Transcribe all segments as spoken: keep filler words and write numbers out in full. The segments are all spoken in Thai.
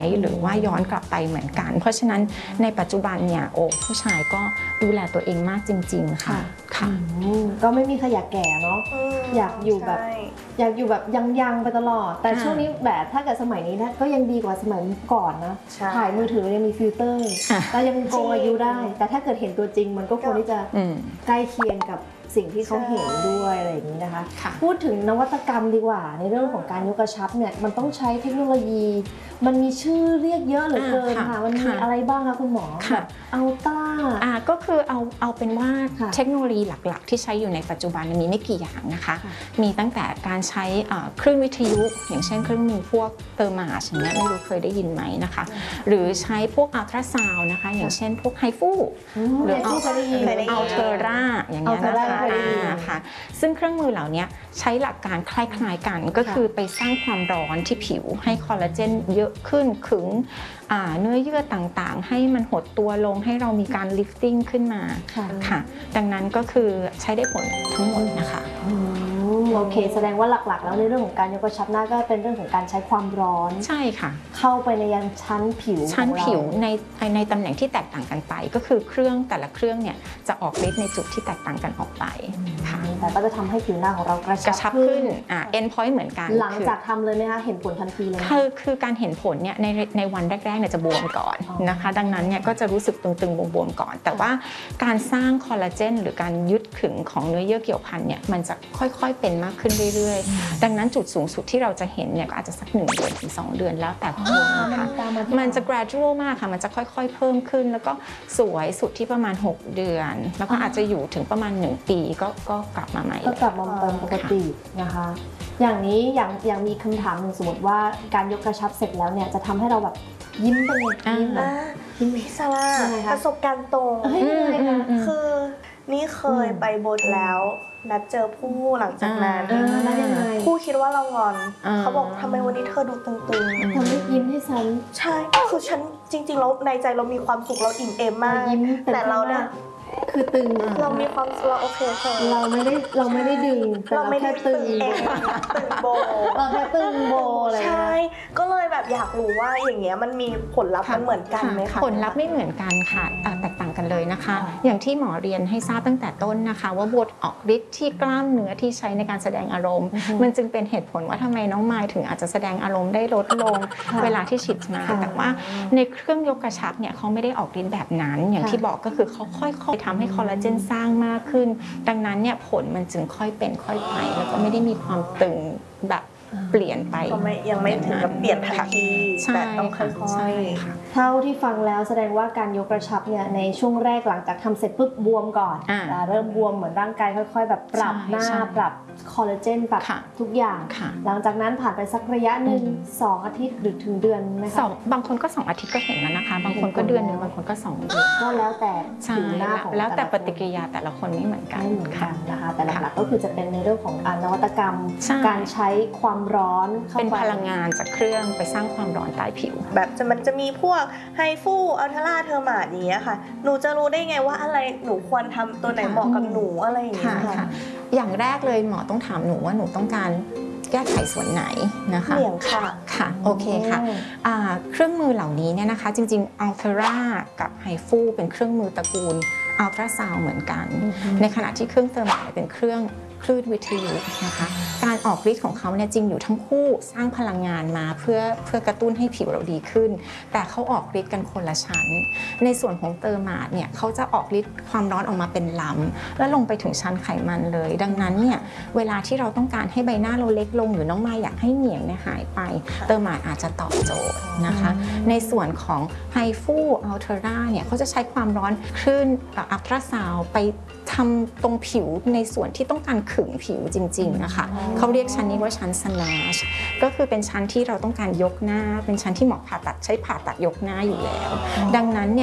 หรือว่าย้อนกลับไปเหมือนกันเพราะฉะนั้นในปัจจุบันเนี่ยโอ้ผู้ชายก็ดูแลตัวเองมากจริงๆค่ะค่ะก็ไม่มีใครอยากแก่เนาะอยากอยู่แบบอยากอยู่แบบยังๆไปตลอดแต่ช่วงนี้แบบถ้าเกิดสมัยนี้นะก็ยังดีกว่าสมัยก่อนนะถ่ายมือถือยังมีฟิลเตอร์แล้วยังโกงอายุได้แต่ถ้าเกิดเห็นตัวจริงมันก็ควรที่จะใกล้เคียงกับสิ่งที่เขาเห็นด้วยอะไรอย่างนี้นะคะพูดถึงนวัตกรรมดีกว่าในเรื่องของการยกกระชับเนี่ยมันต้องใช้เทคโนโลยีมันมีชื่อเรียกเยอะเหลือเกินค่ะมันมีอะไรบ้างคะคุณหมอแบบอัลต้าอ่าก็คือเอาเอาเป็นว่าเทคโนโลยีหลักๆที่ใช้อยู่ในปัจจุบันมีไม่กี่อย่างนะคะมีตั้งแต่การใช้เครื่องวิทยุอย่างเช่นเครื่องมือพวกเตอร์มาชอย่างเงี้ยไม่รู้เคยได้ยินไหมนะคะหรือใช้พวกอัลตราซาวน์นะคะอย่างเช่นพวกไฮฟูหรืออัลเทอร่าอย่างเงี้ยนะคะซึ่งเครื่องมือเหล่านี้ใช้หลักการคล้ายๆกันก็คือไปสร้างความร้อนที่ผิวให้คอลลาเจนเยอะขึ้นขึงเนื้อเยื่อต่างๆให้มันหดตัวลงให้เรามีการลิฟติ้งขึ้นมาค่ะดังนั้นก็คือใช้ได้ผลทั้งหมดนะคะโอเคแสดงว่าหลักๆแล้วในเรื่องของการยกกระชับหน้าก็เป็นเรื่องของการใช้ความร้อนใช่ค่ะเข้าไปในยังชั้นผิวชั้นผิวในในตำแหน่งที่แตกต่างกันไปก็คือเครื่องแต่ละเครื่องเนี่ยจะออกฤทธิ์ในจุดที่แตกต่างกันออกไปค่ะแต่ก็จะทำให้ผิวหน้าของเรากระชับขึ้นอ่า end point เหมือนกันหลังจากทำเลยไหมคะเห็นผลทันทีเลยคือคือการเห็นผลเนี่ยในในวันแรกๆเนี่ยจะบวมก่อนนะคะดังนั้นเนี่ยก็จะรู้สึกตึงๆบวมๆก่อนแต่ว่าการสร้างคอลลาเจนหรือการยึดขึงของเนื้อเยื่อเกี่ยวพันเนี่ยมันจะค่อยๆเป็นมากขึ้นเรื่อยๆดังนั้นจุดสูงสุดที่เราจะเห็นเนี่ยก็อาจจะสักหนึ่งเดือนถึงสองเดือนแล้วแต่คนนะคะมันจะ gradual มากค่ะมันจะค่อยๆเพิ่มขึ้นแล้วก็สวยสุดที่ประมาณหกเดือนแล้วก็อาจจะอยู่ถึงประมาณหนึ่งปีก็ก็กลับมาใหม่ก็กลับมาเป็นปกตินะคะอย่างนี้อย่างอย่างมีคำถามหนึ่งสมมติว่าการยกกระชับเสร็จแล้วเนี่ยจะทำให้เราแบบยิ้มไปเลยยิ้มยิ้มพิซซ่าประสบการณ์ตรงคือนี่เคยไปบทแล้วนัดเจอผู้หลังจากนั้นผู้คิดว่าเรางอนเขาบอกทำไมวันนี้เธอดูตึงๆทำให้ยิ้มให้ฉันใช่คือฉันจริงๆแล้วในใจเรามีความสุขเราอิ่มเอมมากแต่เราเนี่ยคือตึงเรามีความสุขเราโอเคเราไม่ได้เราไม่ได้ดึงเราไม่ได้ตึงเองตึงโบเราแค่ตึงโบอะไรใช่ก็เลยแบบอยากรู้ว่าอย่างเงี้ยมันมีผลลัพธ์มันเหมือนกันไหมคะผลลัพธ์ไม่เหมือนกันค่ะแตกต่างกันเลยนะคะอย่างที่หมอเรียนให้ทราบตั้งแต่ต้นนะคะว่าบทออกฤทธิ์ที่กล้ามเนื้อที่ใช้ในการแสดงอารมณ์มันจึงเป็นเหตุผลว่าทำไมน้องมายถึงอาจจะแสดงอารมณ์ได้ลดลงเวลาที่ฉีดมาแต่ว่าในเครื่องยกกระชับเนี่ยเขาไม่ได้ออกฤทธิ์แบบนั้นอย่างที่บอกก็คือเขาค่อยๆทำให้คอลลาเจนสร้างมากขึ้นดังนั้นเนี่ยผลมันจึงค่อยเป็นค่อยไปแล้วก็ไม่ได้มีความตึงแบบเปลี่ยนไปก็ไม่ยังไม่ถึงกับเปลี่ยนทันทีแต่ต้องค่อยๆเท่าที่ฟังแล้วแสดงว่าการยกกระชับเนี่ยในช่วงแรกหลังจากทำเสร็จปุ๊บบวมก่อนเริ่มบวมเหมือนร่างกายค่อยๆแบบปรับหน้าปรับคอลลาเจนปรับทุกอย่างหลังจากนั้นผ่านไปสักระยะหนึ่งสองอาทิตย์หรือถึงเดือนไหมคะบางคนก็สองอาทิตย์ก็เห็นแล้วนะคะบางคนก็เดือนหนึ่งบางคนก็สองเดือนก็แล้วแต่ผิวหน้าของแล้วแต่ปฏิกิริยาแต่ละคนไม่เหมือนกันไม่เหมือนกันนะคะแต่หลักๆก็คือจะเป็นในเรื่องของนวัตกรรมการใช้ความร้อนเป็นพลังงานจากเครื่องไปสร้างความร้อนใต้ผิวแบบจะมันจะมีพวกไฮฟูอัลทราเทอร์มาอย่างเงี้ยค่ะหนูจะรู้ได้ไงว่าอะไรหนูควรทำตัวไหนเหมาะกับหนูอะไรอย่างเงี้ยค่ะอย่างแรกเลยหมอต้องถามหนูว่าหนูต้องการแก้ไขส่วนไหนนะคะเหลี่ยงค่ะค่ะโอเคค่ะเครื่องมือเหล่านี้เนี่ยนะคะจริงๆอัลทรากับไฮฟูเป็นเครื่องมือตระกูลอัลตราซาวด์เหมือนกันในขณะที่เครื่องเทอร์มาเป็นเครื่องคลื่นวิทยุนะคะการออกฤทธิ์ของเขาเนี่ยจริงอยู่ทั้งคู่สร้างพลังงานมาเพื่อเพื่อกระตุ้นให้ผิวเราดีขึ้นแต่เขาออกฤทธิ์กันคนละชั้นในส่วนของเตอร์มาเนี่ยเขาจะออกฤทธิ์ความร้อนออกมาเป็นลำแล้วลงไปถึงชั้นไขมันเลยดังนั้นเนี่ยเวลาที่เราต้องการให้ใบหน้าเราเล็กลงหรือน้องมายอยากให้เหนียงเนี่ยหายไปเตอร์มาอาจจะตอบโจทย์นะคะในส่วนของไฮฟูอัลเทอร่าเนี่ยเขาจะใช้ความร้อนคลื่นอัลตราซาวด์ไปทำตรงผิวในส่วนที่ต้องการขึงผิวจริงๆนะคะเขาเรียกชั้นนี้ว่าชั้น snatch ก็คือเป็นชั้นที่เราต้องการยกหน้าเป็นชั้นที่หมอผ่าตัดใช้ผ่าตัดยกหน้าอยู่แล้วดังนั้นเนี่ย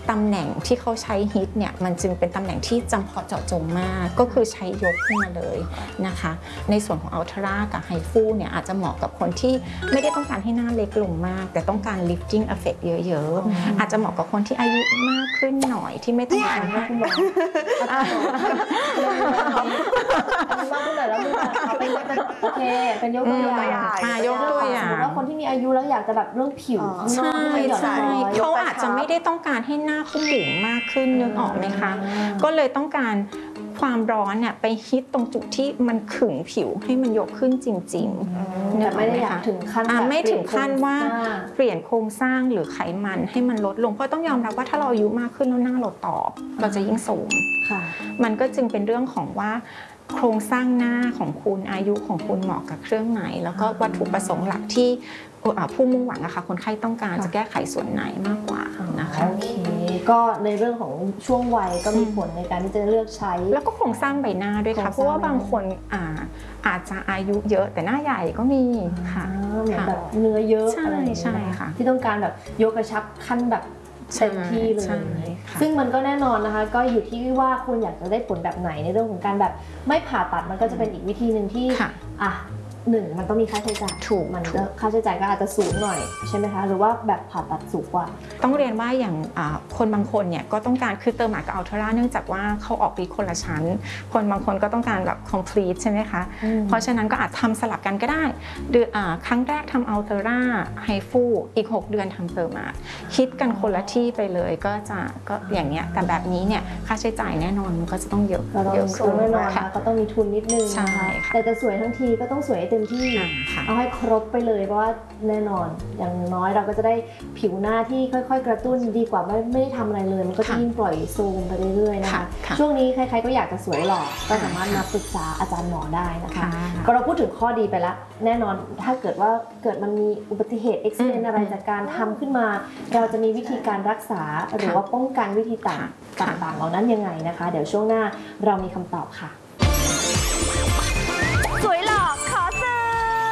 ตำแหน่งที่เขาใช้ฮิตเนี่ยมันจึงเป็นตำแหน่งที่จำเพาะเจาะจงมากก็คือใช้ยกขึ้นมาเลยนะคะในส่วนของอัลทรากับไฮฟูเนี่ยอาจจะเหมาะกับคนที่ไม่ได้ต้องการให้หน้าเล็กลงมากแต่ต้องการ lifting effect เยอะๆอาจจะเหมาะกับคนที่อายุมากขึ้นหน่อยที่ไม่ต้องการให้คุณหมอมากขึ้นหน่อยแล้วมือเป็นโอเคเป็นยกตัวอย่างยกตัวอย่างสมมติว่าคนที่มีอายุแล้วอยากจะแบบเรื่องผิวใช่ใช่เขาอาจจะไม่ได้ต้องการให้หน้าเขาหมุนมากขึ้นนึกออกไหมคะก็เลยต้องการความร้อนเนี่ยไปฮิตตรงจุดที่มันขึงผิวให้มันยกขึ้นจริงๆแต่ไม่ได้อยากถึงขั้นไม่ถึงขั้นว่าเปลี่ยนโครงสร้างหรือไขมันให้มันลดลงเพราะต้องยอมรับว่าถ้าเราอายุมากขึ้นแล้วหน้าเราตอบเราจะยิ่งโทรมมันก็จึงเป็นเรื่องของว่าโครงสร้างหน้าของคุณอายุของคุณเหมาะกับเครื่องไหนแล้วก็วัตถุประสงค์หลักที่ผู้มุ่งหวังอะค่ะคนไข้ต้องการจะแก้ไขส่วนไหนมากกว่านะคะโอเคก็ในเรื่องของช่วงวัยก็มีผลในการที่จะเลือกใช้แล้วก็โครงสร้างใบหน้าด้วยค่ะเพราะว่าบางคนอาจจะอายุเยอะแต่หน้าใหญ่ก็มีค่ะเหมือนแบบเนื้อเยอะอะไรอย่างเงี้ยที่ต้องการแบบยกกระชับขั้นแบบเต็มที่เลยซึ่งมันก็แน่นอนนะคะก็อยู่ที่ว่าคุณอยากจะได้ผลแบบไหนในเรื่องของการแบบไม่ผ่าตัดมันก็จะเป็นอีกวิธีหนึ่งที่อ่ะหนึ่งมันต้องมีค่าใช้จ่ายถูกมันก็ค่าใช้จ่ายก็อาจจะสูงหน่อยใช่ไหมคะหรือว่าแบบผ่าตัดสูงกว่าต้องเรียนว่าอย่างคนบางคนเนี่ยก็ต้องการคือเติมหมากกับอัลทราเนื่องจากว่าเขาออกฤทธิ์คนละชั้นคนบางคนก็ต้องการแบบ complete ใช่ไหมคะเพราะฉะนั้นก็อาจทำสลับกันก็ได้เดือนครั้งแรกทำอัลทราไฮฟูอีกหกเดือนทำเติมหมากคิดกันคนละที่ไปเลยก็จะก็อย่างเงี้ยแต่แบบนี้เนี่ยค่าใช้จ่ายแน่นอนมันก็จะต้องเยอะเยอะสูงแน่นอนค่ะก็ต้องมีทุนนิดนึงนะคะแต่จะสวยทั้งทีก็ต้องสวยเต็มที่เอาให้ครบไปเลยเพราะว่าแน่นอนอย่างน้อยเราก็จะได้ผิวหน้าที่ค่อยๆกระตุ้นดีกว่าไม่ไม่ได้ทำอะไรเลยมันก็จะยิ่งปล่อยโซมไปเรื่อยๆนะคะช่วงนี้ใครๆก็อยากจะสวยหล่อก็สามารถมาปรึกษาอาจารย์หมอได้นะคะก็เราพูดถึงข้อดีไปแล้วแน่นอนถ้าเกิดว่าเกิดมันมีอุบัติเหตุอุบิเหตุอะไรจากการทำขึ้นมาเราจะมีวิธีการรักษาหรือว่าป้องกันวิธีต่างต่างๆเหล่านั้นยังไงนะคะเดี๋ยวช่วงหน้าเรามีคำตอบค่ะสวยหล่อขอสืบ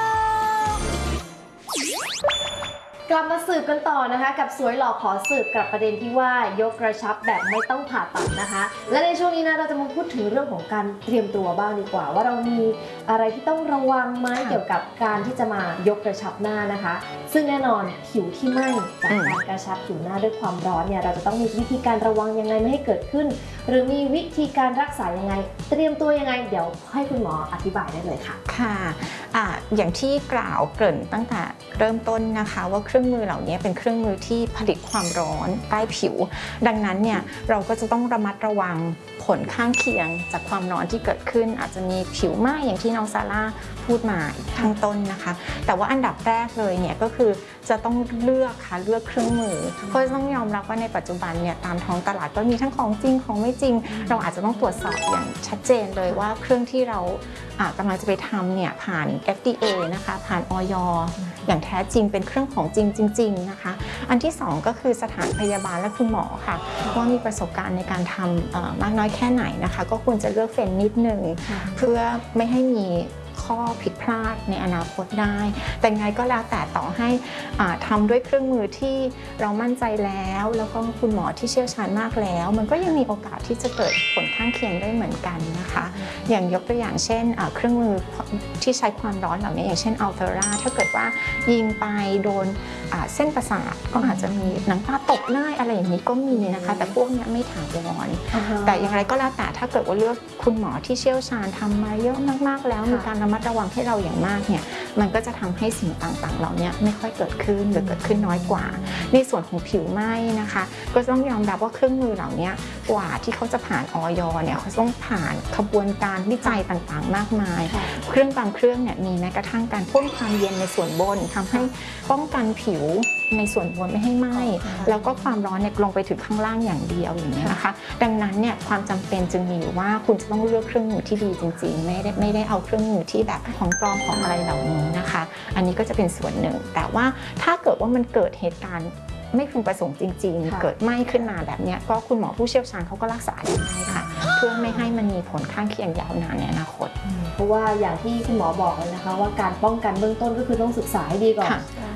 กลับมาสืบกันต่อนะคะกับสวยหล่อขอสืบกับประเด็นที่ว่ายกกระชับแบบไม่ต้องผ่าตัดนะคะและในช่วงนี้นะเราจะมาพูดถึงเรื่องของการเตรียมตัวบ้างดีกว่าว่าเรามีอะไรที่ต้องระวังไหมเกี่ยวกับการที่จะมายกกระชับหน้านะคะซึ่งแน่นอนผิวที่ไหม้จากการกระชับผิวหน้าด้วยความร้อนเนี่ยเราจะต้องมีวิธีการระวังยังไงไม่ให้เกิดขึ้นหรือมีวิธีการรักษายังไงเตรียมตัวยังไงเดี๋ยวให้คุณหมออธิบายได้เลยค่ะค่ะอ่าอย่างที่กล่าวเกริ่นตั้งแต่เริ่มต้นนะคะว่าเครื่องมือเหล่านี้เป็นเครื่องมือที่ผลิตความร้อนใต้ผิวดังนั้นเนี่ยเราก็จะต้องระมัดระวังผลข้างเคียงจากความร้อนที่เกิดขึ้นอาจจะมีผิวไหม้อย่างที่น้องซาร่าพูดมาข้างต้นนะคะแต่ว่าอันดับแรกเลยเนี่ยก็คือจะต้องเลือกค่ะเลือกเครื่องมือเพราะต้องยอมรับว่าในปัจจุบันเนี่ยตามท้องตลาดก็มีทั้งของจริงของไม่จริงเราอาจจะต้องตรวจสอบอย่างชัดเจนเลยว่าเครื่องที่เรากำลังจะไปทำเนี่ยผ่าน เอฟ ดี เอ นะคะผ่าน อย อย่างแท้จริงเป็นเครื่องของจริงจริงๆนะคะอันที่สองก็คือสถานพยาบาลและคุณหมอค่ะว่ามีประสบการณ์ในการทำมากน้อยแค่ไหนนะคะก็ควรจะเลือกเฟ้นนิดนึงเพื่อไม่ให้มีข้อผิดพลาดในอนาคตได้แต่ไงก็แล้วแต่ต่อให้ทำด้วยเครื่องมือที่เรามั่นใจแล้วแล้วก็คุณหมอที่เชี่ยวชาญมากแล้วมันก็ยังมีโอกาสที่จะเกิดผลข้างเคียงได้เหมือนกันนะคะอย่างยกตัวอย่างเช่นเครื่องมือที่ใช้ความร้อนเหล่านี้อย่างเช่นอัลเทอร่าถ้าเกิดว่ายิงไปโดนเส้นประสาทก็อาจจะมีหนังตาตกได้อะไรอย่างนี้ก็มีนะคะแต่พวกนี้ไม่ถาวรแต่อย่างไรก็แล้วแต่ถ้าเกิดว่าเลือกคุณหมอที่เชี่ยวชาญทำมาเยอะมากๆแล้วมีการระมัดระวังให้เราอย่างมากเนี่ยมันก็จะทำให้สิ่งต่างๆเหล่านี้ไม่ค่อยเกิดขึ้นหรือเกิดขึ้นน้อยกว่าในส่วนของผิวไหม้นะคะก็ต้องยอมรับว่าเครื่องมือเหล่านี้กว่าที่เขาจะผ่านอย.เนี่ยเขาต้องผ่านขบวนการวิจัยต่างๆมากมายเครื่องบางเครื่องเนี่ยมีแม้กระทั่งการพ่นความเย็นในส่วนบนทำให้ป้องกันผิวในส่วนบนไม่ให้ไหม้แล้วก็ความร้อนเนี่ยลงไปถึงข้างล่างอย่างเดียวอย่างนี้นะคะดังนั้นเนี่ยความจำเป็นจึงมีอยู่ว่าคุณจะต้องเลือกเครื่องมือที่ดีจริงๆไม่ได้ไม่ได้เอาเครื่องมือที่แบบของปลอมของอะไรเหล่านี้นะคะอันนี้ก็จะเป็นส่วนหนึ่งแต่ว่าถ้าเกิดว่ามันเกิดเหตุการณ์ไม่พึงประสงค์จริงๆเกิดไหม้ขึ้นมาแบบนี้ก็คุณหมอผู้เชี่ยวชาญเขาก็รักษาได้ค่ะเพื่อไม่ให้มันมีผลข้างเคียงยาวนานในอนาคตเพราะว่าอย่างที่คุณหมอบอกเลยนะคะว่าการป้องกันเบื้องต้นก็คือต้องศึกษาให้ดีก่อน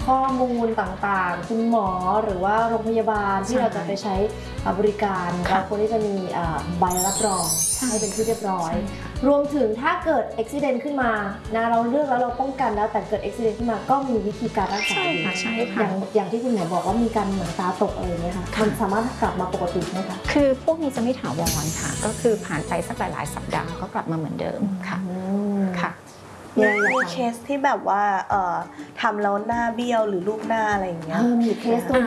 ข้อมูลต่างๆคุณหมอหรือว่าโรงพยาบาลที่เราจะไปใช้บริการเราควรที่จะมีใบรับรองให้เป็นที่เรียบร้อยรวมถึงถ้าเกิดอุบิเหตุขึ้นมานะเราเลือกแล้วเราป้องกันแล้วแต่เกิดอุบิเหตุขึ้นมาก็มีวิธีการรักษาอยู่อย่างอย่างที่คุณหมอบอกว่ามีการเหมือนตาตกอะไรเงี้ยค่ะมันสามารถกลับมาปกติไหมคะคือพวกนี้จะไม่ถาวรค่ะก็คือผ่านไปสักหลายๆสัปดาห์ก็กลับมาเหมือนเดิมค่ะค่ะมีเคสที่แบบว่าเอ่อทำแล้วหน้าเบี้ยวหรือรูปหน้าอะไรอย่างเงี้ยมีเคสตัว